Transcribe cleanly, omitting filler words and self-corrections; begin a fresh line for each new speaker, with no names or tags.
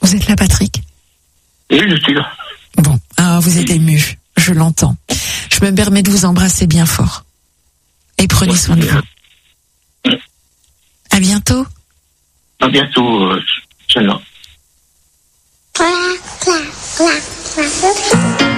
Vous êtes là, Patrick?
Oui, je suis là.
Bon, vous êtes ému, je l'entends. Je me permets de vous embrasser bien fort. Et prenez soin de vous. À bientôt.
À bientôt, Chanel.